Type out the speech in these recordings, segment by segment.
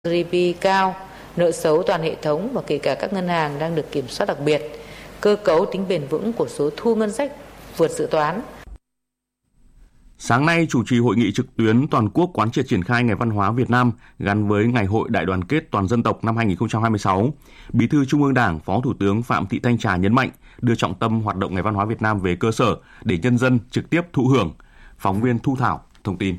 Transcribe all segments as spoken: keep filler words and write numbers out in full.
giê đê pê cao, nợ xấu toàn hệ thống và kể cả các ngân hàng đang được kiểm soát đặc biệt, cơ cấu tính bền vững của số thu ngân sách vượt dự toán. Sáng nay, chủ trì hội nghị trực tuyến toàn quốc quán triệt triển khai Ngày Văn hóa Việt Nam gắn với Ngày hội Đại đoàn kết toàn dân tộc năm hai không hai sáu, Bí thư Trung ương Đảng, Phó Thủ tướng Phạm Thị Thanh Trà nhấn mạnh đưa trọng tâm hoạt động Ngày Văn hóa Việt Nam về cơ sở để nhân dân trực tiếp thụ hưởng. Phóng viên Thu Thảo thông tin.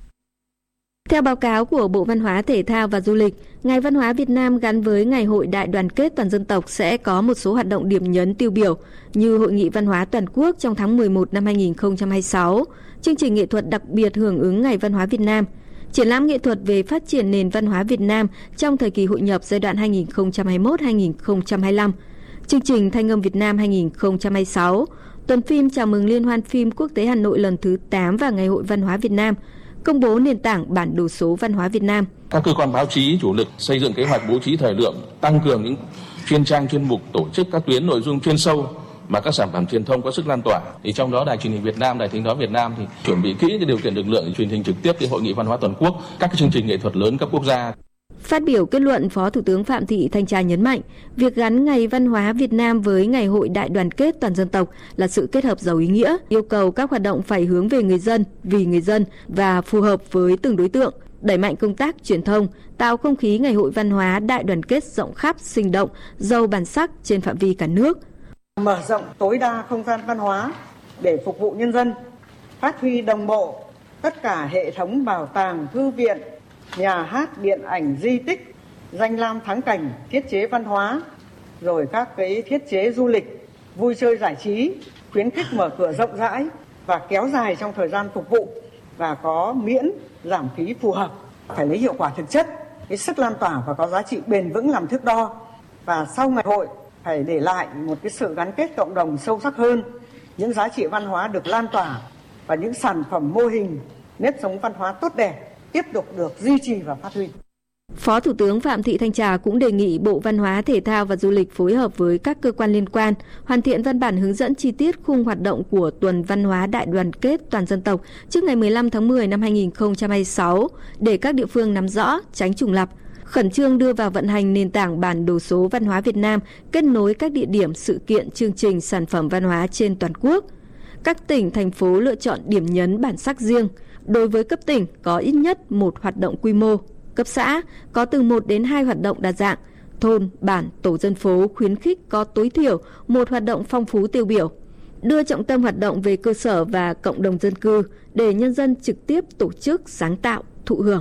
Theo báo cáo của Bộ Văn hóa, Thể thao và Du lịch, Ngày Văn hóa Việt Nam gắn với Ngày hội Đại đoàn kết toàn dân tộc sẽ có một số hoạt động điểm nhấn tiêu biểu như Hội nghị Văn hóa Toàn quốc trong tháng mười một năm hai không hai sáu, chương trình nghệ thuật đặc biệt hưởng ứng Ngày Văn hóa Việt Nam, triển lãm nghệ thuật về phát triển nền văn hóa Việt Nam trong thời kỳ hội nhập giai đoạn hai nghìn không trăm hai mươi mốt đến hai nghìn không trăm hai mươi lăm, chương trình Thanh âm Việt Nam hai nghìn không trăm hai mươi sáu, tuần phim chào mừng Liên hoan phim quốc tế Hà Nội lần thứ tám và Ngày hội Văn hóa Việt Nam, công bố nền tảng bản đồ số văn hóa Việt Nam. Các cơ quan báo chí chủ lực xây dựng kế hoạch bố trí thời lượng, tăng cường những chuyên trang chuyên mục, tổ chức các tuyến nội dung chuyên sâu mà các sản phẩm truyền thông có sức lan tỏa. Thì trong đó Đài Truyền hình Việt Nam, Đài Tiếng nói Việt Nam thì chuẩn bị kỹ cái điều kiện lực lượng truyền hình trực tiếp đến Hội nghị Văn hóa Toàn quốc, các cái chương trình nghệ thuật lớn cấp quốc gia. Phát biểu kết luận, Phó Thủ tướng Phạm Thị Thanh Trà nhấn mạnh, việc gắn Ngày Văn hóa Việt Nam với Ngày hội Đại đoàn kết toàn dân tộc là sự kết hợp giàu ý nghĩa, yêu cầu các hoạt động phải hướng về người dân, vì người dân và phù hợp với từng đối tượng, đẩy mạnh công tác truyền thông, tạo không khí Ngày hội Văn hóa Đại đoàn kết rộng khắp, sinh động, giàu bản sắc trên phạm vi cả nước. Mở rộng tối đa không gian văn hóa để phục vụ nhân dân, phát huy đồng bộ tất cả hệ thống bảo tàng, thư viện, nhà hát, điện ảnh, di tích, danh lam thắng cảnh, thiết chế văn hóa, rồi các cái thiết chế du lịch, vui chơi giải trí, khuyến khích mở cửa rộng rãi và kéo dài trong thời gian phục vụ và có miễn giảm phí phù hợp. Phải lấy hiệu quả thực chất, cái sức lan tỏa và có giá trị bền vững làm thước đo. Và sau ngày hội phải để lại một cái sự gắn kết cộng đồng sâu sắc hơn, những giá trị văn hóa được lan tỏa và những sản phẩm mô hình nếp sống văn hóa tốt đẹp tiếp tục được duy trì và phát huy. Phó Thủ tướng Phạm Thị Thanh Trà cũng đề nghị Bộ Văn hóa, Thể thao và Du lịch phối hợp với các cơ quan liên quan hoàn thiện văn bản hướng dẫn chi tiết khung hoạt động của Tuần Văn hóa Đại đoàn kết toàn dân tộc trước ngày mười lăm tháng mười năm hai nghìn không trăm hai mươi sáu để các địa phương nắm rõ, tránh trùng lặp. Khẩn trương đưa vào vận hành nền tảng bản đồ số văn hóa Việt Nam, kết nối các địa điểm, sự kiện, chương trình, sản phẩm văn hóa trên toàn quốc. Các tỉnh, thành phố lựa chọn điểm nhấn bản sắc riêng. Đối với cấp tỉnh có ít nhất một hoạt động quy mô, cấp xã có từ một đến hai hoạt động đa dạng, thôn, bản, tổ dân phố khuyến khích có tối thiểu một hoạt động phong phú tiêu biểu. Đưa trọng tâm hoạt động về cơ sở và cộng đồng dân cư để nhân dân trực tiếp tổ chức, sáng tạo, thụ hưởng.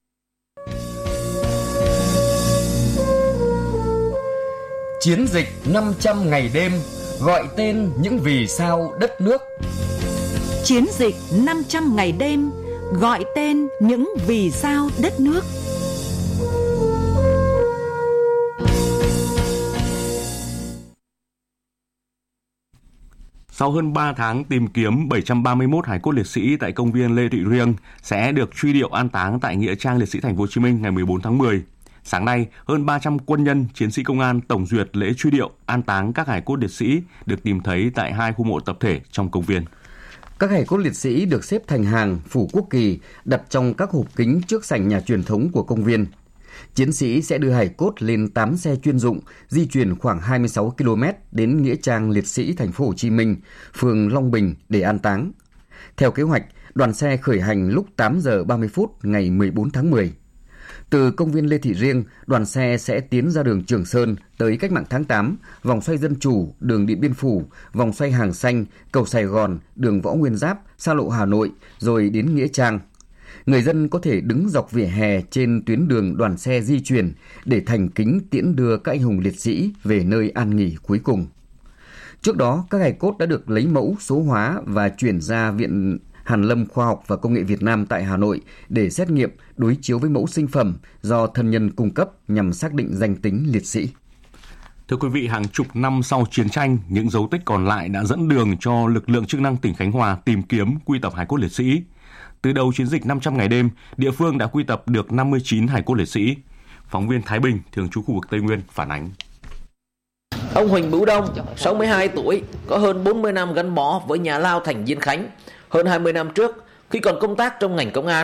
Chiến dịch năm trăm ngày đêm gọi tên những vì sao đất nước. Chiến dịch năm trăm ngày đêm gọi tên những vì sao đất nước. Sau hơn ba tháng tìm kiếm, bảy trăm ba mươi mốt hài cốt liệt sĩ tại công viên Lê Thị Riêng sẽ được truy điệu an táng tại Nghĩa trang Liệt sĩ Thành phố Hồ Chí Minh ngày mười bốn tháng mười. Sáng nay, hơn ba trăm quân nhân, chiến sĩ công an tổng duyệt lễ truy điệu, an táng các hài cốt liệt sĩ được tìm thấy tại hai khu mộ tập thể trong công viên. Các hài cốt liệt sĩ được xếp thành hàng, phủ quốc kỳ, đặt trong các hộp kính trước sảnh nhà truyền thống của công viên. Chiến sĩ sẽ đưa hài cốt lên tám xe chuyên dụng, di chuyển khoảng hai mươi sáu ki lô mét đến Nghĩa trang Liệt sĩ Thành phố Hồ Chí Minh, phường Long Bình để an táng. Theo kế hoạch, đoàn xe khởi hành lúc tám giờ ba mươi phút ngày mười bốn tháng mười. Từ công viên Lê Thị Riêng, đoàn xe sẽ tiến ra đường Trường Sơn tới Cách mạng tháng tám, vòng xoay Dân Chủ, đường Điện Biên Phủ, vòng xoay Hàng Xanh, cầu Sài Gòn, đường Võ Nguyên Giáp, xa lộ Hà Nội, rồi đến Nghĩa Trang. Người dân có thể đứng dọc vỉa hè trên tuyến đường đoàn xe di chuyển để thành kính tiễn đưa các anh hùng liệt sĩ về nơi an nghỉ cuối cùng. Trước đó, các hài cốt đã được lấy mẫu, số hóa và chuyển ra Viện Hàn lâm Khoa học và Công nghệ Việt Nam tại Hà Nội để xét nghiệm, đối chiếu với mẫu sinh phẩm do thân nhân cung cấp nhằm xác định danh tính liệt sĩ. Thưa quý vị, hàng chục năm sau chiến tranh, những dấu tích còn lại đã dẫn đường cho lực lượng chức năng tỉnh Khánh Hòa tìm kiếm quy tập hài cốt liệt sĩ. Từ đầu chiến dịch năm trăm ngày đêm, địa phương đã quy tập được năm mươi chín hài cốt liệt sĩ. Phóng viên Thái Bình, thường trú khu vực Tây Nguyên phản ánh. Ông Huỳnh Bửu Đông, sáu mươi hai tuổi, có hơn bốn mươi năm gắn bó với nhà lao thành Diên Khánh. Hơn hai mươi năm trước, khi còn công tác trong ngành công an,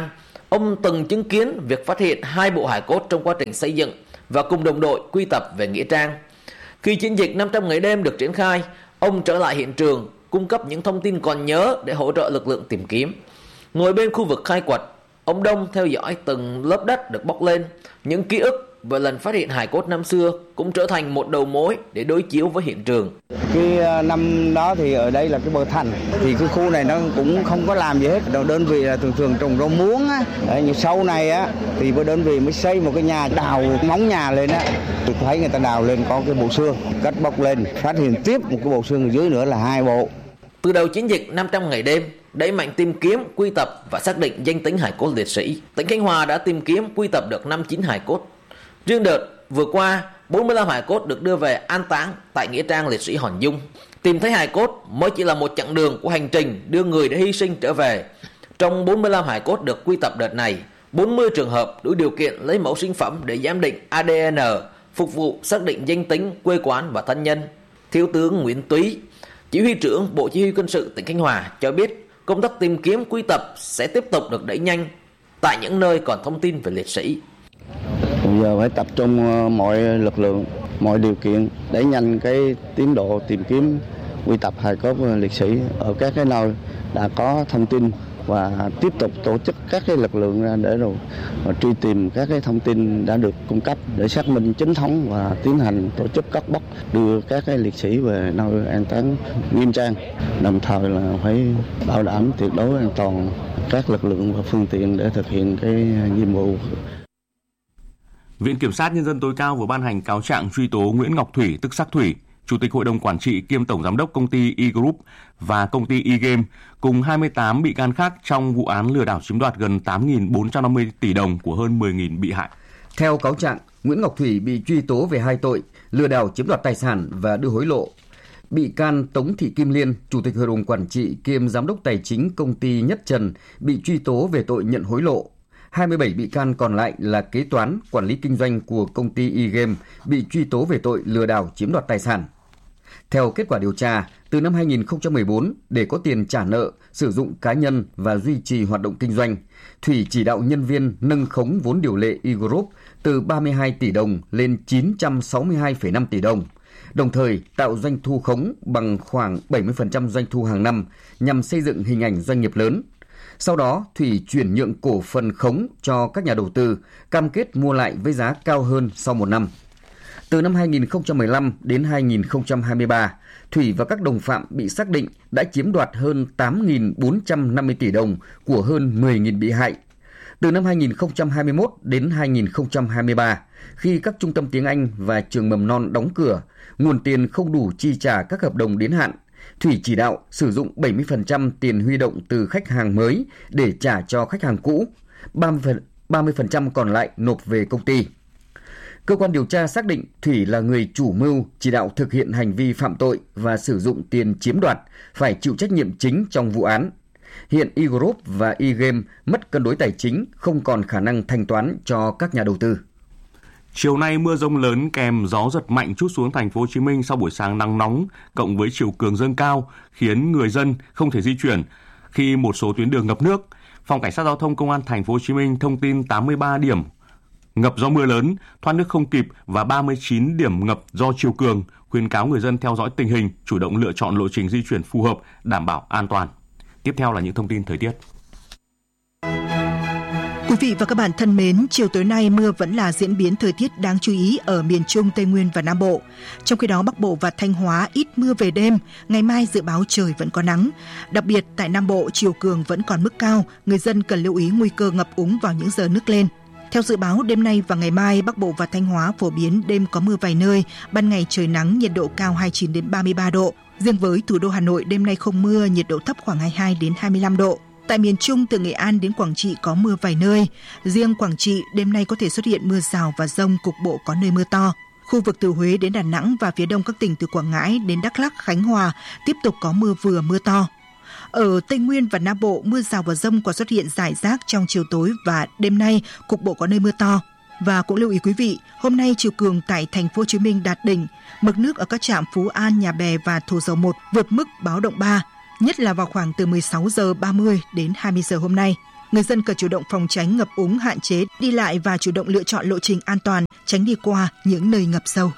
ông từng chứng kiến việc phát hiện hai bộ hài cốt trong quá trình xây dựng và cùng đồng đội quy tập về nghĩa trang. Khi chiến dịch năm trăm ngày đêm được triển khai, ông trở lại hiện trường, cung cấp những thông tin còn nhớ để hỗ trợ lực lượng tìm kiếm. Ngồi bên khu vực khai quật, ông Đông theo dõi từng lớp đất được bóc lên. Những ký ức về lần phát hiện hài cốt năm xưa cũng trở thành một đầu mối để đối chiếu với hiện trường. Cái năm đó thì ở đây là cái bờ thành, thì cái khu này nó cũng không có làm gì hết. Đơn vị là thường thường trồng rau muống á. Đấy, nhưng sau này á thì bên đơn vị mới xây một cái nhà, đào móng nhà lên á. Tôi thấy người ta đào lên có cái bộ xương, cắt bóc lên, phát hiện tiếp một cái bộ xương ở dưới nữa là hai bộ. Từ đầu chiến dịch năm trăm ngày đêm, đẩy mạnh tìm kiếm, quy tập và xác định danh tính hài cốt liệt sĩ, tỉnh Khánh Hòa đã tìm kiếm, quy tập được năm mươi chín hài cốt. Riêng đợt vừa qua, bốn mươi lăm hài cốt được đưa về an táng tại nghĩa trang liệt sĩ Hòn Dung. Tìm thấy hài cốt mới chỉ là một chặng đường của hành trình đưa người đã hy sinh trở về. Trong bốn mươi lăm hài cốt được quy tập đợt này, bốn mươi trường hợp đủ điều kiện lấy mẫu sinh phẩm để giám định a đê en phục vụ xác định danh tính, quê quán và thân nhân. Thiếu tướng Nguyễn Túy, Chỉ huy trưởng Bộ Chỉ huy Quân sự tỉnh Khánh Hòa cho biết công tác tìm kiếm, quy tập sẽ tiếp tục được đẩy nhanh tại những nơi còn thông tin về liệt sĩ. Bây giờ phải tập trung mọi lực lượng, mọi điều kiện đẩy nhanh cái tiến độ tìm kiếm, quy tập hài cốt liệt sĩ ở các cái nơi đã có thông tin và tiếp tục tổ chức các cái lực lượng ra để rồi truy tìm các cái thông tin đã được cung cấp để xác minh chính thống và tiến hành tổ chức cất bóc, đưa các cái liệt sĩ về nơi an táng nghiêm trang, đồng thời là phải bảo đảm tuyệt đối an toàn các lực lượng và phương tiện để thực hiện cái nhiệm vụ. Viện Kiểm sát Nhân dân tối cao vừa ban hành cáo trạng truy tố Nguyễn Ngọc Thủy tức Sắc Thủy, Chủ tịch Hội đồng Quản trị kiêm Tổng Giám đốc Công ty E-Group và Công ty E-Game cùng hai mươi tám bị can khác trong vụ án lừa đảo chiếm đoạt gần tám nghìn bốn trăm năm mươi tỷ đồng của hơn mười nghìn bị hại. Theo cáo trạng, Nguyễn Ngọc Thủy bị truy tố về hai tội lừa đảo chiếm đoạt tài sản và đưa hối lộ. Bị can Tống Thị Kim Liên, Chủ tịch Hội đồng Quản trị kiêm Giám đốc Tài chính Công ty Nhất Trần bị truy tố về tội nhận hối lộ. hai mươi bảy bị can còn lại là kế toán, quản lý kinh doanh của công ty E-Game bị truy tố về tội lừa đảo chiếm đoạt tài sản. Theo kết quả điều tra, từ năm hai nghìn không trăm mười bốn, để có tiền trả nợ, sử dụng cá nhân và duy trì hoạt động kinh doanh, Thủy chỉ đạo nhân viên nâng khống vốn điều lệ E-Group từ ba mươi hai tỷ đồng lên chín trăm sáu mươi hai phẩy năm tỷ đồng, đồng thời tạo doanh thu khống bằng khoảng bảy mươi phần trăm doanh thu hàng năm nhằm xây dựng hình ảnh doanh nghiệp lớn. Sau đó, Thủy chuyển nhượng cổ phần khống cho các nhà đầu tư, cam kết mua lại với giá cao hơn sau một năm. Từ năm hai nghìn không trăm mười lăm đến hai nghìn không trăm hai mươi ba, Thủy và các đồng phạm bị xác định đã chiếm đoạt hơn tám nghìn bốn trăm năm mươi tỷ đồng của hơn mười nghìn bị hại. Từ năm hai nghìn không trăm hai mươi mốt đến hai nghìn không trăm hai mươi ba, khi các trung tâm tiếng Anh và trường mầm non đóng cửa, nguồn tiền không đủ chi trả các hợp đồng đến hạn, Thủy chỉ đạo sử dụng bảy mươi phần trăm tiền huy động từ khách hàng mới để trả cho khách hàng cũ, ba mươi phần trăm còn lại nộp về công ty. Cơ quan điều tra xác định Thủy là người chủ mưu, chỉ đạo thực hiện hành vi phạm tội và sử dụng tiền chiếm đoạt, phải chịu trách nhiệm chính trong vụ án. Hiện E-Group và E-Game mất cân đối tài chính, không còn khả năng thanh toán cho các nhà đầu tư. Chiều nay mưa dông lớn kèm gió giật mạnh trút xuống thành phố Hồ Chí Minh sau buổi sáng nắng nóng cộng với chiều cường dâng cao khiến người dân không thể di chuyển khi một số tuyến đường ngập nước. Phòng Cảnh sát Giao thông Công an thành phố Hồ Chí Minh thông tin tám mươi ba điểm ngập do mưa lớn, thoát nước không kịp và ba mươi chín điểm ngập do chiều cường, khuyến cáo người dân theo dõi tình hình, chủ động lựa chọn lộ trình di chuyển phù hợp, đảm bảo an toàn. Tiếp theo là những thông tin thời tiết. Quý vị và các bạn thân mến, chiều tối nay mưa vẫn là diễn biến thời tiết đáng chú ý ở miền Trung, Tây Nguyên và Nam Bộ. Trong khi đó, Bắc Bộ và Thanh Hóa ít mưa về đêm, ngày mai dự báo trời vẫn có nắng. Đặc biệt tại Nam Bộ, chiều cường vẫn còn mức cao, người dân cần lưu ý nguy cơ ngập úng vào những giờ nước lên. Theo dự báo, đêm nay và ngày mai, Bắc Bộ và Thanh Hóa phổ biến đêm có mưa vài nơi, ban ngày trời nắng, nhiệt độ cao hai mươi chín đến ba mươi ba độ. Riêng với thủ đô Hà Nội, đêm nay không mưa, nhiệt độ thấp khoảng hai mươi hai đến hai mươi lăm độ. Tại miền Trung, từ Nghệ An đến Quảng Trị có mưa vài nơi. Riêng Quảng Trị, đêm nay có thể xuất hiện mưa rào và dông, cục bộ có nơi mưa to. Khu vực từ Huế đến Đà Nẵng và phía đông các tỉnh từ Quảng Ngãi đến Đắk Lắk, Khánh Hòa tiếp tục có mưa vừa mưa to. Ở Tây Nguyên và Nam Bộ, mưa rào và dông còn xuất hiện rải rác trong chiều tối và đêm nay, cục bộ có nơi mưa to. Và cũng lưu ý quý vị, hôm nay chiều cường tại thành phố Hồ Chí Minh đạt đỉnh, mực nước ở các trạm Phú An, Nhà Bè và Thủ Dầu Một vượt mức báo động ba, nhất là vào khoảng từ mười sáu giờ ba mươi đến hai mươi giờ hôm nay. Người dân cần chủ động phòng tránh ngập úng, hạn chế đi lại và chủ động lựa chọn lộ trình an toàn, tránh đi qua những nơi ngập sâu.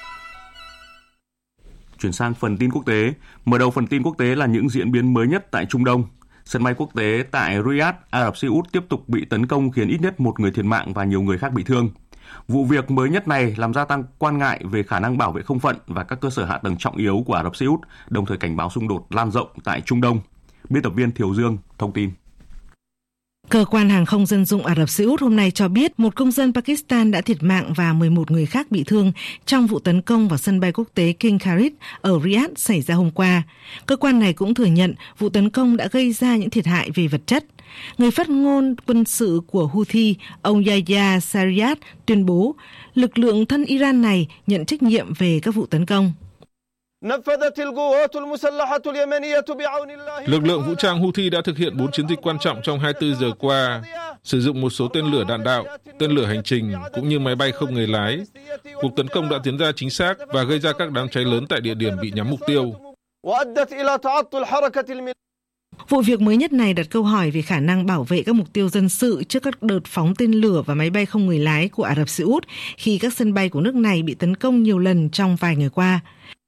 Chuyển sang phần tin quốc tế. Mở đầu phần tin quốc tế là những diễn biến mới nhất tại Trung Đông. Sân bay quốc tế tại Riyadh, Ả Rập Xê Út tiếp tục bị tấn công khiến ít nhất một người thiệt mạng và nhiều người khác bị thương. Vụ việc mới nhất này làm gia tăng quan ngại về khả năng bảo vệ không phận và các cơ sở hạ tầng trọng yếu của Ả Rập Xê Út, đồng thời cảnh báo xung đột lan rộng tại Trung Đông. Biên tập viên Thiều Dương thông tin. Cơ quan hàng không dân dụng Ả Rập Xê Út hôm nay cho biết một công dân Pakistan đã thiệt mạng và mười một người khác bị thương trong vụ tấn công vào sân bay quốc tế King Khalid ở Riyadh xảy ra hôm qua. Cơ quan này cũng thừa nhận vụ tấn công đã gây ra những thiệt hại về vật chất. Người phát ngôn quân sự của Houthi, ông Yahya Sariyat tuyên bố lực lượng thân Iran này nhận trách nhiệm về các vụ tấn công. Lực lượng vũ trang Houthi đã thực hiện bốn chiến dịch quan trọng trong hai mươi bốn giờ qua, sử dụng một số tên lửa đạn đạo, tên lửa hành trình cũng như máy bay không người lái. Cuộc tấn công đã diễn ra chính xác và gây ra các đám cháy lớn tại địa điểm bị nhắm mục tiêu. Vụ việc mới nhất này đặt câu hỏi về khả năng bảo vệ các mục tiêu dân sự trước các đợt phóng tên lửa và máy bay không người lái của Ả Rập Xê Út khi các sân bay của nước này bị tấn công nhiều lần trong vài ngày qua.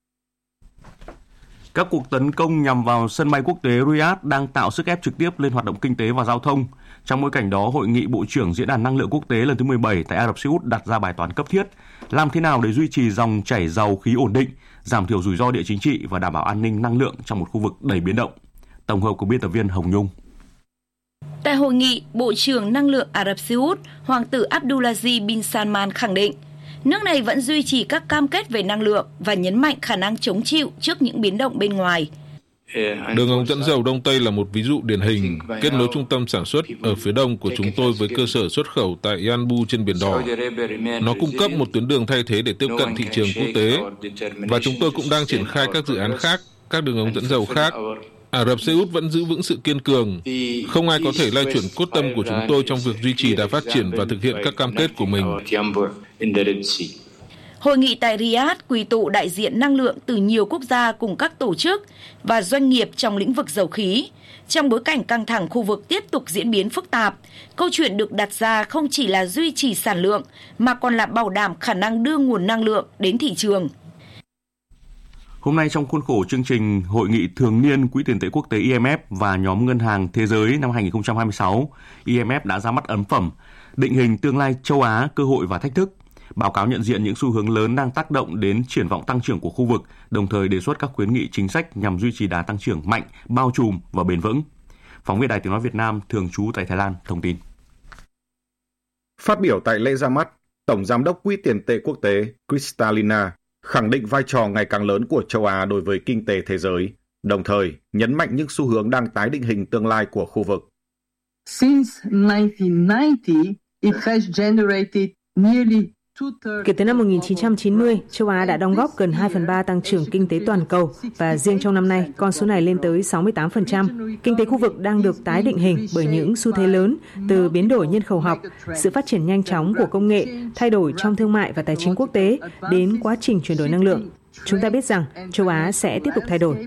Các cuộc tấn công nhằm vào sân bay quốc tế Riyadh đang tạo sức ép trực tiếp lên hoạt động kinh tế và giao thông. Trong bối cảnh đó, Hội nghị Bộ trưởng Diễn đàn Năng lượng Quốc tế lần thứ mười bảy tại Ả Rập Xê Út đặt ra bài toán cấp thiết: làm thế nào để duy trì dòng chảy dầu khí ổn định, giảm thiểu rủi ro địa chính trị và đảm bảo an ninh năng lượng trong một khu vực đầy biến động. Tổng hợp của biên tập viên Hồng Nhung. Tại hội nghị, Bộ trưởng Năng lượng Ả Rập Xê Út, Hoàng tử Abdulaziz bin Salman khẳng định nước này vẫn duy trì các cam kết về năng lượng và nhấn mạnh khả năng chống chịu trước những biến động bên ngoài. Đường ống dẫn dầu Đông Tây là một ví dụ điển hình, kết nối trung tâm sản xuất ở phía đông của chúng tôi với cơ sở xuất khẩu tại Yanbu trên Biển Đỏ. Nó cung cấp một tuyến đường thay thế để tiếp cận thị trường quốc tế, và chúng tôi cũng đang triển khai các dự án khác, các đường ống dẫn dầu khác. Ả Rập Xê Út vẫn giữ vững sự kiên cường. Không ai có thể lay chuyển cốt tâm của chúng tôi trong việc duy trì đà phát triển và thực hiện các cam kết của mình. Hội nghị tại Riyadh quy tụ đại diện năng lượng từ nhiều quốc gia cùng các tổ chức và doanh nghiệp trong lĩnh vực dầu khí. Trong bối cảnh căng thẳng khu vực tiếp tục diễn biến phức tạp, câu chuyện được đặt ra không chỉ là duy trì sản lượng mà còn là bảo đảm khả năng đưa nguồn năng lượng đến thị trường. Hôm nay trong khuôn khổ chương trình Hội nghị thường niên Quỹ tiền tệ quốc tế I M F và nhóm Ngân hàng Thế giới năm hai không hai sáu, I M F đã ra mắt ấn phẩm Định hình tương lai châu Á, cơ hội và thách thức. Báo cáo nhận diện những xu hướng lớn đang tác động đến triển vọng tăng trưởng của khu vực, đồng thời đề xuất các khuyến nghị chính sách nhằm duy trì đà tăng trưởng mạnh, bao trùm và bền vững. Phóng viên Đài Tiếng nói Việt Nam thường trú tại Thái Lan thông tin. Phát biểu tại lễ ra mắt, Tổng Giám đốc Quỹ tiền tệ quốc tế Kristalina khẳng định vai trò ngày càng lớn của châu Á đối với kinh tế thế giới, đồng thời nhấn mạnh những xu hướng đang tái định hình tương lai của khu vực. Since nineteen ninety, it has generated nearly Kể từ năm một nghìn chín trăm chín mươi, châu Á đã đóng góp gần hai phần ba tăng trưởng kinh tế toàn cầu và riêng trong năm nay, con số này lên tới sáu mươi tám phần trăm. Kinh tế khu vực đang được tái định hình bởi những xu thế lớn từ biến đổi nhân khẩu học, sự phát triển nhanh chóng của công nghệ, thay đổi trong thương mại và tài chính quốc tế đến quá trình chuyển đổi năng lượng. Chúng ta biết rằng châu Á sẽ tiếp tục thay đổi.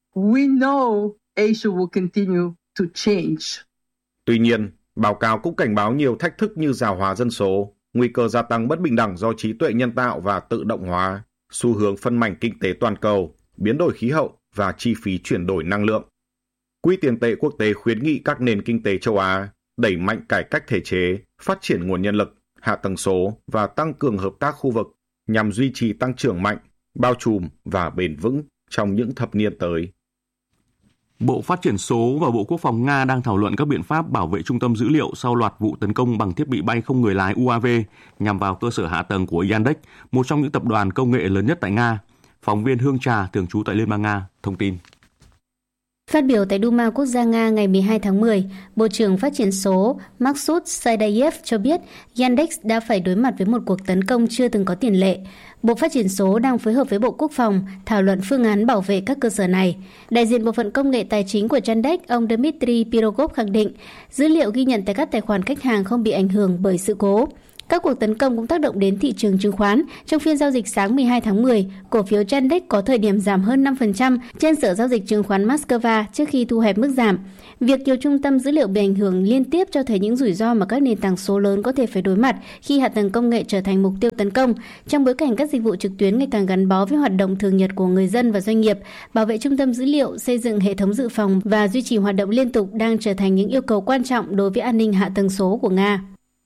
Tuy nhiên, báo cáo cũng cảnh báo nhiều thách thức như già hóa dân số, nguy cơ gia tăng bất bình đẳng do trí tuệ nhân tạo và tự động hóa, xu hướng phân mảnh kinh tế toàn cầu, biến đổi khí hậu và chi phí chuyển đổi năng lượng. Quỹ tiền tệ quốc tế khuyến nghị các nền kinh tế châu Á đẩy mạnh cải cách thể chế, phát triển nguồn nhân lực, hạ tầng số và tăng cường hợp tác khu vực nhằm duy trì tăng trưởng mạnh, bao trùm và bền vững trong những thập niên tới. Bộ Phát triển số và Bộ Quốc phòng Nga đang thảo luận các biện pháp bảo vệ trung tâm dữ liệu sau loạt vụ tấn công bằng thiết bị bay không người lái U A V nhằm vào cơ sở hạ tầng của Yandex, một trong những tập đoàn công nghệ lớn nhất tại Nga. Phóng viên Hương Trà, thường trú tại Liên bang Nga, thông tin. Phát biểu tại Duma Quốc gia Nga ngày mười hai tháng mười, Bộ trưởng Phát triển số Maksut Saidayev cho biết Yandex đã phải đối mặt với một cuộc tấn công chưa từng có tiền lệ. Bộ Phát triển số đang phối hợp với Bộ Quốc phòng thảo luận phương án bảo vệ các cơ sở này. Đại diện Bộ phận Công nghệ Tài chính của Yandex, ông Dmitry Pirogov khẳng định dữ liệu ghi nhận tại các tài khoản khách hàng không bị ảnh hưởng bởi sự cố. Các cuộc tấn công cũng tác động đến thị trường chứng khoán. Trong phiên giao dịch sáng mười hai tháng mười, cổ phiếu Yandex có thời điểm giảm hơn năm phần trăm trên sở giao dịch chứng khoán Moscow trước khi thu hẹp mức giảm. Việc nhiều trung tâm dữ liệu bị ảnh hưởng liên tiếp cho thấy những rủi ro mà các nền tảng số lớn có thể phải đối mặt khi hạ tầng công nghệ trở thành mục tiêu tấn công. Trong bối cảnh các dịch vụ trực tuyến ngày càng gắn bó với hoạt động thường nhật của người dân và doanh nghiệp, bảo vệ trung tâm dữ liệu, xây dựng hệ thống dự phòng và duy trì hoạt động liên tục đang trở thành những yêu cầu quan trọng đối với an ninh hạ tầng số của Nga.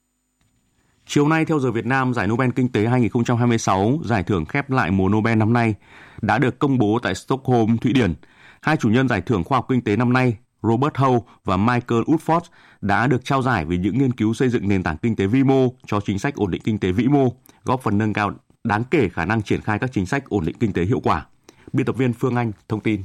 Chiều nay theo giờ Việt Nam, giải Nobel Kinh tế hai không hai sáu, giải thưởng khép lại mùa Nobel năm nay, đã được công bố tại Stockholm, Thụy Điển. Hai chủ nhân giải thưởng khoa học kinh tế năm nay, Robert Howe và Michael Woodford, đã được trao giải vì những nghiên cứu xây dựng nền tảng kinh tế vĩ mô cho chính sách ổn định kinh tế vĩ mô, góp phần nâng cao đáng kể khả năng triển khai các chính sách ổn định kinh tế hiệu quả. Biên tập viên Phương Anh thông tin.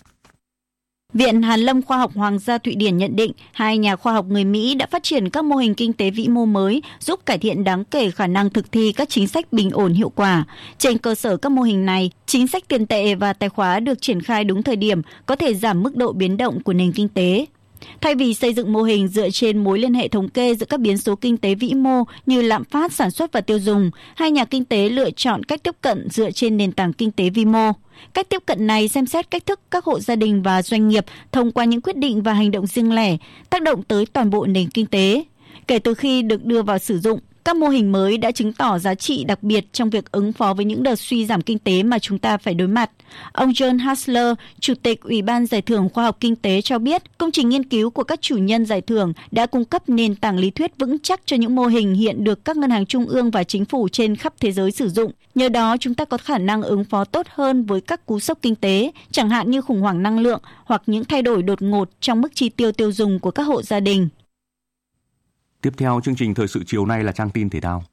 Viện Hàn lâm Khoa học Hoàng gia Thụy Điển nhận định hai nhà khoa học người Mỹ đã phát triển các mô hình kinh tế vĩ mô mới giúp cải thiện đáng kể khả năng thực thi các chính sách bình ổn hiệu quả. Trên cơ sở các mô hình này, chính sách tiền tệ và tài khóa được triển khai đúng thời điểm có thể giảm mức độ biến động của nền kinh tế. Thay vì xây dựng mô hình dựa trên mối liên hệ thống kê giữa các biến số kinh tế vĩ mô như lạm phát, sản xuất và tiêu dùng, hai nhà kinh tế lựa chọn cách tiếp cận dựa trên nền tảng kinh tế vi mô. Cách tiếp cận này xem xét cách thức các hộ gia đình và doanh nghiệp thông qua những quyết định và hành động riêng lẻ, tác động tới toàn bộ nền kinh tế. Kể từ khi được đưa vào sử dụng, các mô hình mới đã chứng tỏ giá trị đặc biệt trong việc ứng phó với những đợt suy giảm kinh tế mà chúng ta phải đối mặt. Ông John Hassler, Chủ tịch Ủy ban Giải thưởng Khoa học Kinh tế cho biết, công trình nghiên cứu của các chủ nhân giải thưởng đã cung cấp nền tảng lý thuyết vững chắc cho những mô hình hiện được các ngân hàng trung ương và chính phủ trên khắp thế giới sử dụng. Nhờ đó, chúng ta có khả năng ứng phó tốt hơn với các cú sốc kinh tế, chẳng hạn như khủng hoảng năng lượng hoặc những thay đổi đột ngột trong mức chi tiêu tiêu dùng của các hộ gia đình. Tiếp theo chương trình thời sự chiều nay là trang tin thể thao.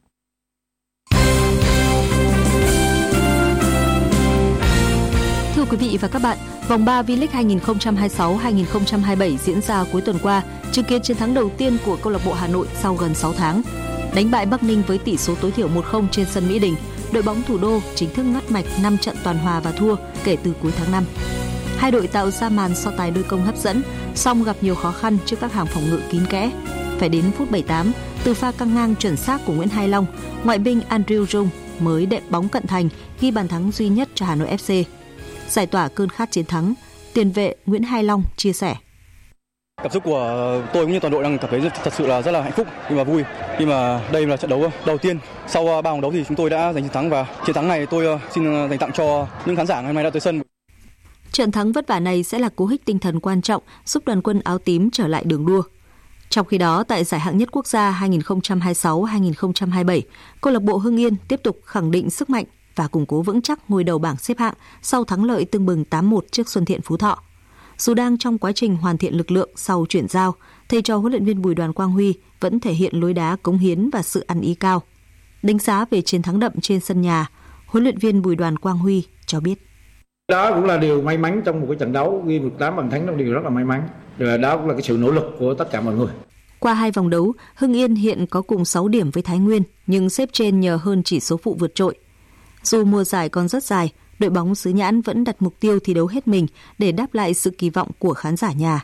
Thưa quý vị và các bạn, vòng ba V-League hai không hai sáu hai không hai bảy diễn ra cuối tuần qua, chứng kiến chiến thắng đầu tiên của câu lạc bộ Hà Nội sau gần sáu tháng. Đánh bại Bắc Ninh với tỷ số tối thiểu một không trên sân Mỹ Đình, đội bóng thủ đô chính thức ngắt mạch năm trận toàn hòa và thua kể từ cuối tháng năm. Hai đội tạo ra màn so tài đôi công hấp dẫn, song gặp nhiều khó khăn trước các hàng phòng ngự kín kẽ. Phải đến phút bảy mươi tám, từ pha căng ngang chuẩn xác của Nguyễn Hai Long, ngoại binh Andrew Jung mới đệm bóng cận thành ghi bàn thắng duy nhất cho Hà Nội ép xê. Giải tỏa cơn khát chiến thắng, tiền vệ Nguyễn Hai Long chia sẻ. Cảm xúc của tôi cũng như toàn đội đang cảm thấy thật sự là rất là hạnh phúc nhưng mà vui khi mà đây là trận đấu đầu tiên sau ba vòng đấu thì chúng tôi đã giành chiến thắng, và chiến thắng này tôi xin dành tặng cho những khán giả ngày hôm nay đã tới sân. Trận thắng vất vả này sẽ là cú hích tinh thần quan trọng giúp đoàn quân áo tím trở lại đường đua. Trong khi đó, tại giải hạng nhất quốc gia hai không hai sáu hai không hai bảy, câu lạc bộ Hưng Yên tiếp tục khẳng định sức mạnh và củng cố vững chắc ngôi đầu bảng xếp hạng sau thắng lợi tưng bừng tám một trước Xuân Thiện Phú Thọ. Dù đang trong quá trình hoàn thiện lực lượng sau chuyển giao, thầy trò huấn luyện viên Bùi Đoàn Quang Huy vẫn thể hiện lối đá cống hiến và sự ăn ý cao. Đánh giá về chiến thắng đậm trên sân nhà, huấn luyện viên Bùi Đoàn Quang Huy cho biết. Đó cũng là điều may mắn trong một cái trận đấu, ghi được tám bàn thắng là điều rất là may mắn. Rồi đó cũng là cái sự nỗ lực của tất cả mọi người. Qua hai vòng đấu, Hưng Yên hiện có cùng sáu điểm với Thái Nguyên, nhưng xếp trên nhờ hơn chỉ số phụ vượt trội. Dù mùa giải còn rất dài, đội bóng xứ Nhãn vẫn đặt mục tiêu thi đấu hết mình để đáp lại sự kỳ vọng của khán giả nhà.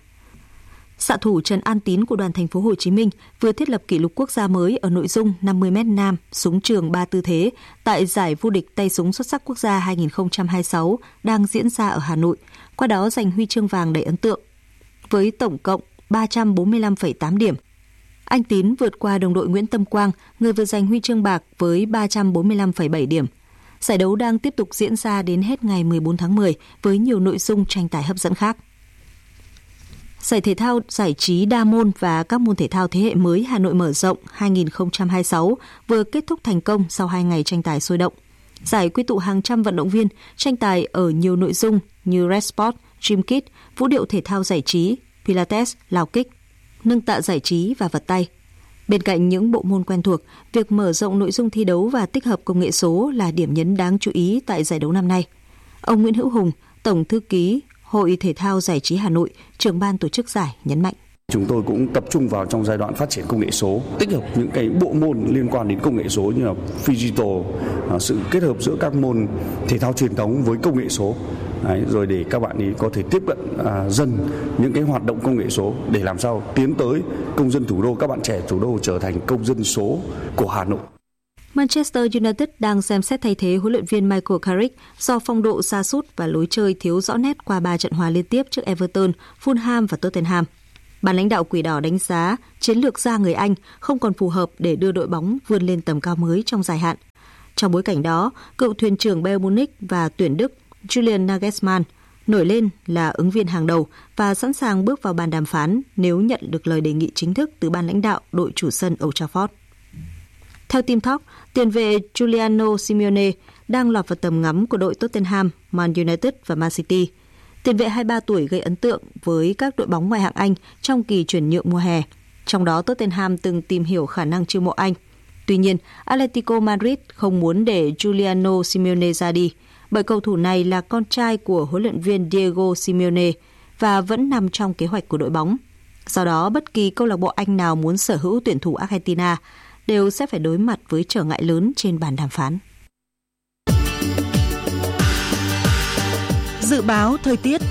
Xạ thủ Trần An Tín của đoàn Thành phố Hồ Chí Minh vừa thiết lập kỷ lục quốc gia mới ở nội dung năm mươi mét nam súng trường ba tư thế tại giải vô địch tay súng xuất sắc quốc gia hai không hai sáu đang diễn ra ở Hà Nội, qua đó giành huy chương vàng đầy ấn tượng. Với tổng cộng ba trăm bốn mươi lăm phẩy tám điểm, anh Tín vượt qua đồng đội Nguyễn Tâm Quang, người vừa giành huy chương bạc với ba trăm bốn mươi lăm phẩy bảy điểm. Giải đấu đang tiếp tục diễn ra đến hết ngày mười bốn tháng mười với nhiều nội dung tranh tài hấp dẫn khác. Giải thể thao giải trí đa môn và các môn thể thao thế hệ mới Hà Nội mở rộng hai không hai sáu vừa kết thúc thành công sau hai ngày tranh tài sôi động. Giải quy tụ hàng trăm vận động viên tranh tài ở nhiều nội dung như Red Sport, Gym Kit, vũ điệu thể thao giải trí, Pilates, lao kích, nâng tạ giải trí và vật tay. Bên cạnh những bộ môn quen thuộc, việc mở rộng nội dung thi đấu và tích hợp công nghệ số là điểm nhấn đáng chú ý tại giải đấu năm nay. Ông Nguyễn Hữu Hùng, Tổng thư ký Hội Thể thao Giải trí Hà Nội, trưởng ban tổ chức giải nhấn mạnh. Chúng tôi cũng tập trung vào trong giai đoạn phát triển công nghệ số, tích hợp những cái bộ môn liên quan đến công nghệ số như là digital, sự kết hợp giữa các môn thể thao truyền thống với công nghệ số Đấy, rồi để các bạn ấy có thể tiếp cận à, dần những cái hoạt động công nghệ số để làm sao tiến tới công dân thủ đô, các bạn trẻ thủ đô trở thành công dân số của Hà Nội. Manchester United đang xem xét thay thế huấn luyện viên Michael Carrick do phong độ sa sút và lối chơi thiếu rõ nét qua ba trận hòa liên tiếp trước Everton, Fulham và Tottenham. Ban lãnh đạo Quỷ Đỏ đánh giá chiến lược gia người Anh không còn phù hợp để đưa đội bóng vươn lên tầm cao mới trong dài hạn. Trong bối cảnh đó, cựu thuyền trưởng Bayern Munich và tuyển Đức Julian Nagelsmann nổi lên là ứng viên hàng đầu và sẵn sàng bước vào bàn đàm phán nếu nhận được lời đề nghị chính thức từ ban lãnh đạo đội chủ sân Old Trafford. Theo Team Talk, tiền vệ Giuliano Simeone đang lọt vào tầm ngắm của đội Tottenham, Man United và Man City. Tiền vệ hai mươi ba tuổi gây ấn tượng với các đội bóng ngoại hạng Anh trong kỳ chuyển nhượng mùa hè. Trong đó Tottenham từng tìm hiểu khả năng chiêu mộ anh. Tuy nhiên, Atletico Madrid không muốn để Giuliano Simeone ra đi, bởi cầu thủ này là con trai của huấn luyện viên Diego Simeone và vẫn nằm trong kế hoạch của đội bóng. Do đó, bất kỳ câu lạc bộ Anh nào muốn sở hữu tuyển thủ Argentina đều sẽ phải đối mặt với trở ngại lớn trên bàn đàm phán. Dự báo thời tiết.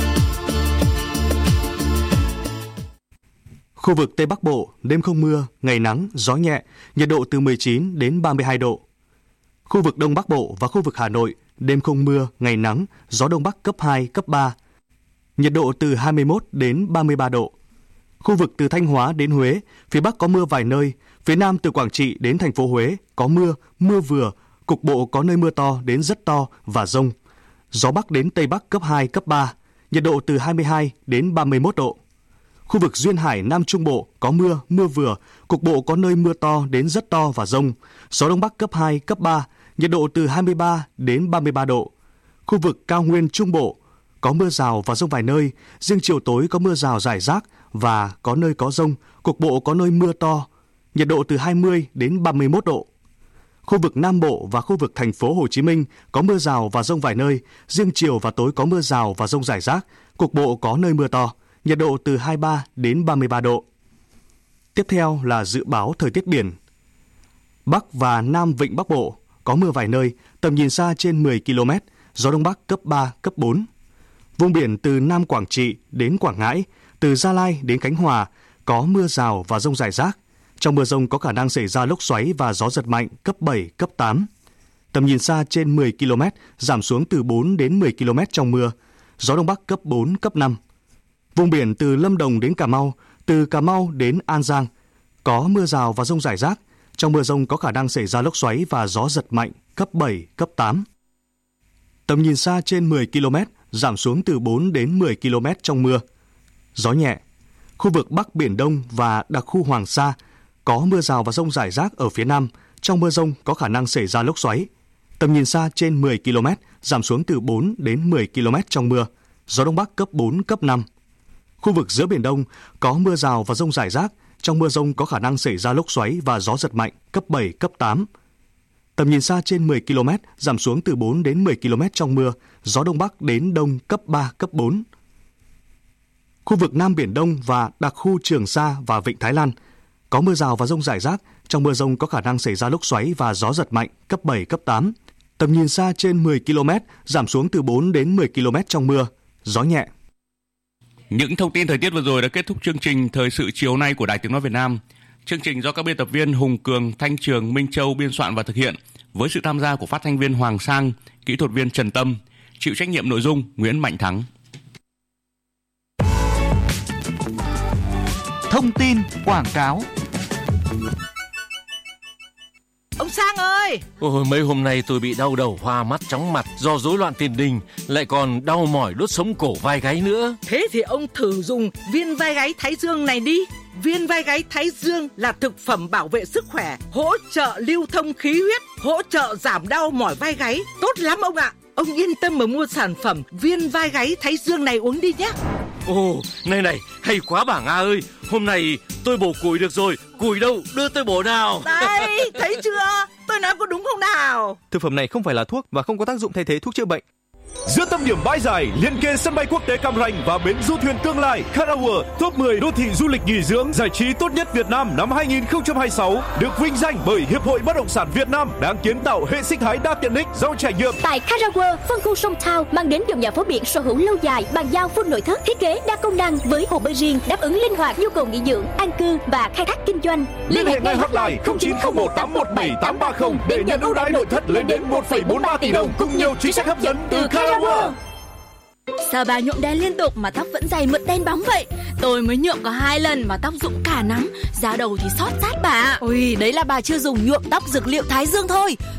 Khu vực Tây Bắc Bộ, đêm không mưa, ngày nắng, gió nhẹ, nhiệt độ từ mười chín đến ba mươi hai độ. Khu vực Đông Bắc Bộ và khu vực Hà Nội, đêm không mưa, ngày nắng, gió Đông Bắc cấp hai, cấp ba. Nhiệt độ từ hai mươi mốt đến ba mươi ba độ. Khu vực từ Thanh Hóa đến Huế, phía Bắc có mưa vài nơi, phía Nam từ Quảng Trị đến thành phố Huế có mưa, mưa vừa, cục bộ có nơi mưa to đến rất to và dông. Gió Bắc đến Tây Bắc cấp hai, cấp ba, nhiệt độ từ hai mươi hai đến ba mươi mốt độ. Khu vực Duyên Hải Nam Trung Bộ có mưa, mưa vừa, cục bộ có nơi mưa to đến rất to và dông. Gió Đông Bắc cấp hai, cấp ba, nhiệt độ từ hai mươi ba đến ba mươi ba độ. Khu vực Cao Nguyên Trung Bộ có mưa rào và dông vài nơi, riêng chiều tối có mưa rào rải rác và có nơi có dông, cục bộ có nơi mưa to, nhiệt độ từ hai mươi đến ba mươi mốt độ. Khu vực Nam Bộ và khu vực thành phố Hồ Chí Minh có mưa rào và dông vài nơi, riêng chiều và tối có mưa rào và dông rải rác, cục bộ có nơi mưa to, nhiệt độ từ hai mươi ba đến ba mươi ba độ. Tiếp theo là dự báo thời tiết biển. Bắc và Nam Vịnh Bắc Bộ có mưa vài nơi, tầm nhìn xa trên mười ki lô mét, gió Đông Bắc cấp ba, cấp bốn. Vùng biển từ Nam Quảng Trị đến Quảng Ngãi, từ Gia Lai đến Khánh Hòa có mưa rào và dông rải rác. Trong mưa dông có khả năng xảy ra lốc xoáy và gió giật mạnh cấp bảy, cấp tám. Tầm nhìn xa trên mười ki lô mét, giảm xuống từ bốn đến mười ki lô mét trong mưa, gió Đông Bắc cấp bốn, cấp năm. Vùng biển từ Lâm Đồng đến Cà Mau, từ Cà Mau đến An Giang có mưa rào và dông rải rác. Trong mưa dông có khả năng xảy ra lốc xoáy và gió giật mạnh cấp bảy, cấp tám. Tầm nhìn xa trên mười ki lô mét, giảm xuống từ bốn đến mười ki lô mét trong mưa. Gió nhẹ. Khu vực Bắc Biển Đông và đặc khu Hoàng Sa có mưa rào và dông rải rác ở phía Nam. Trong mưa dông có khả năng xảy ra lốc xoáy. Tầm nhìn xa trên mười ki lô mét, giảm xuống từ bốn đến mười ki lô mét trong mưa. Gió Đông Bắc cấp bốn, cấp năm. Khu vực giữa Biển Đông có mưa rào và dông rải rác. Trong mưa dông có khả năng xảy ra lốc xoáy và gió giật mạnh cấp bảy, cấp tám. Tầm nhìn xa trên mười ki lô mét, giảm xuống từ bốn đến mười ki lô mét trong mưa. Gió Đông Bắc đến Đông cấp ba, cấp bốn. Khu vực Nam Biển Đông và đặc khu Trường Sa và Vịnh Thái Lan có mưa rào và dông rải rác. Trong mưa dông có khả năng xảy ra lốc xoáy và gió giật mạnh cấp bảy, cấp tám. Tầm nhìn xa trên mười ki lô mét, giảm xuống từ bốn đến mười ki lô mét trong mưa. Gió nhẹ. Những thông tin thời tiết vừa rồi đã kết thúc chương trình Thời sự chiều nay của Đài Tiếng nói Việt Nam. Chương trình do các biên tập viên Hùng Cường, Thanh Trường, Minh Châu biên soạn và thực hiện với sự tham gia của phát thanh viên Hoàng Sang, kỹ thuật viên Trần Tâm, chịu trách nhiệm nội dung Nguyễn Mạnh Thắng. Thông tin quảng cáo. Ông Sang ơi! Ôi, mấy hôm nay tôi bị đau đầu, hoa mắt, chóng mặt do rối loạn tiền đình, lại còn đau mỏi đốt sống cổ vai gáy nữa. Thế thì ông thử dùng viên vai gáy Thái Dương này đi. Viên vai gáy Thái Dương là thực phẩm bảo vệ sức khỏe, hỗ trợ lưu thông khí huyết, hỗ trợ giảm đau mỏi vai gáy. Tốt lắm ông ạ! Ông yên tâm mà mua sản phẩm viên vai gáy Thái Dương này uống đi nhé. Ồ, này này, hay quá bà Nga ơi. Hôm nay tôi bổ củi được rồi. Củi đâu, đưa tôi bổ nào. Đây, thấy chưa? Tôi nói có đúng không nào? Thực phẩm này không phải là thuốc và không có tác dụng thay thế thuốc chữa bệnh. Giữa tâm điểm bãi dài liên kề sân bay quốc tế Cam Ranh và bến du thuyền tương lai Carawa, top mười đô thị du lịch nghỉ dưỡng giải trí tốt nhất Việt Nam năm hai không hai sáu, được vinh danh bởi Hiệp hội Bất động sản Việt Nam, đang kiến tạo hệ sinh thái đa tiện ích giàu trải nghiệm. Tại Carawa, phân khu Sông Thao mang đến dòng nhà phố biển sở hữu lâu dài, bàn giao full nội thất, thiết kế đa công năng với hồ bơi riêng, đáp ứng linh hoạt nhu cầu nghỉ dưỡng, an cư và khai thác kinh doanh. Liên hệ ngay hotline không chín không một tám một bảy tám ba không để nhận ưu đãi nội thất lên đến một phẩy bốn ba tỷ đồng cùng nhiều chính sách hấp dẫn từ Carawa. Sao bà nhuộm đen liên tục mà tóc vẫn dày mượt đen bóng vậy? Tôi mới nhuộm có hai lần mà tóc rụng cả nắm, da đầu thì xót xát bà. Ôi, đấy là bà chưa dùng nhuộm tóc dược liệu Thái Dương thôi.